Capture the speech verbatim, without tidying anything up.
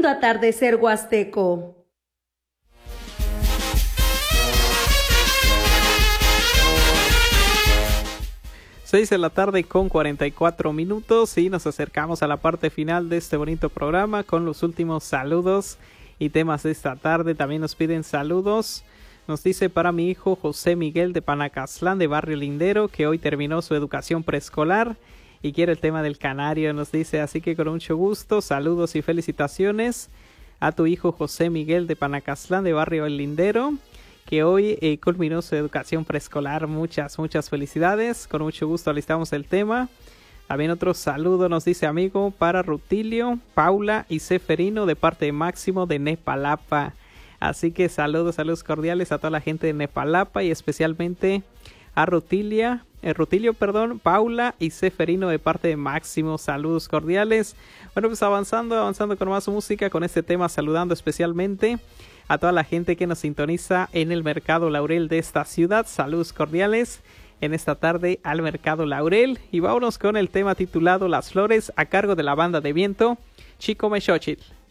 Lindo atardecer huasteco. seis de la tarde con cuarenta y cuatro minutos y nos acercamos a la parte final de este bonito programa con los últimos saludos y temas de esta tarde. También nos piden saludos. Nos dice para mi hijo José Miguel de Panacastlán de Barrio Lindero, que hoy terminó su educación preescolar y quiere el tema del canario, nos dice, así que con mucho gusto, saludos y felicitaciones a tu hijo José Miguel de Panacastlán de Barrio Lindero, que hoy eh, culminó su educación preescolar. Muchas, muchas felicidades, con mucho gusto alistamos el tema. También otro saludo nos dice amigo para Rutilio, Paula y Seferino de parte de Máximo de Nepalapa. Así que saludos, saludos cordiales a toda la gente de Nepalapa y especialmente a Rutilia, eh, Rutilio, perdón, Paula y Seferino de parte de Máximo. Saludos cordiales. Bueno, pues avanzando, avanzando con más música, con este tema, saludando especialmente a toda la gente que nos sintoniza en el Mercado Laurel de esta ciudad. Saludos cordiales en esta tarde al Mercado Laurel. Y vámonos con el tema titulado Las Flores a cargo de la banda de viento Chico Mexochitl.